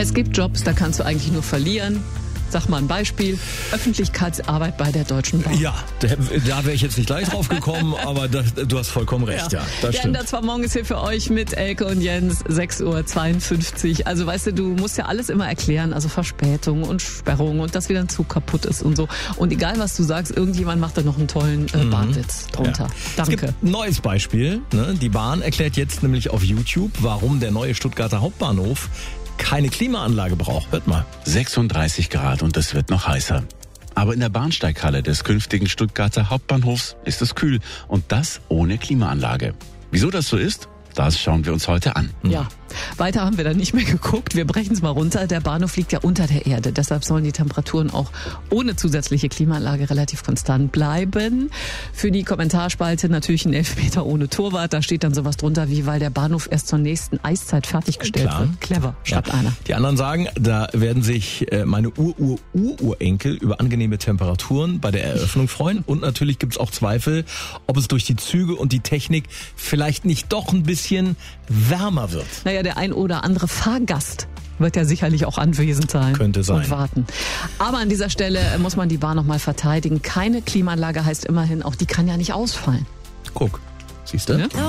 Es gibt Jobs, da kannst du eigentlich nur verlieren. Sag mal ein Beispiel. Öffentlichkeitsarbeit bei der Deutschen Bahn. Ja, da wäre ich jetzt nicht gleich drauf gekommen, aber du hast vollkommen recht. Ja, das Der stimmt. Ender zwar morgen ist hier für euch mit Elke und Jens, 6:52 Uhr. Also weißt du musst ja alles immer erklären, also Verspätung und Sperrung und dass wieder ein Zug kaputt ist und so. Und egal was du sagst, irgendjemand macht da noch einen tollen Bahnwitz drunter. Ja. Danke. Es gibt ein neues Beispiel. Ne? Die Bahn erklärt jetzt nämlich auf YouTube, warum der neue Stuttgarter Hauptbahnhof keine Klimaanlage braucht. Hört mal. 36 Grad und es wird noch heißer. Aber in der Bahnsteighalle des künftigen Stuttgarter Hauptbahnhofs ist es kühl und das ohne Klimaanlage. Wieso das so ist? Das schauen wir uns heute an. Ja, weiter haben wir dann nicht mehr geguckt. Wir brechen es mal runter. Der Bahnhof liegt ja unter der Erde. Deshalb sollen die Temperaturen auch ohne zusätzliche Klimaanlage relativ konstant bleiben. Für die Kommentarspalte natürlich ein Elfmeter ohne Torwart. Da steht dann sowas drunter wie, weil der Bahnhof erst zur nächsten Eiszeit fertiggestellt wird. Clever, schreibt einer. Die anderen sagen, da werden sich meine Ururenkel über angenehme Temperaturen bei der Eröffnung freuen. Und natürlich gibt es auch Zweifel, ob es durch die Züge und die Technik vielleicht nicht doch ein bisschen wärmer wird. Naja, der ein oder andere Fahrgast wird ja sicherlich auch anwesend sein. Könnte sein. Und warten. Aber an dieser Stelle muss man die Bahn nochmal verteidigen. Keine Klimaanlage heißt immerhin auch, die kann ja nicht ausfallen. Guck, siehst du? Ja?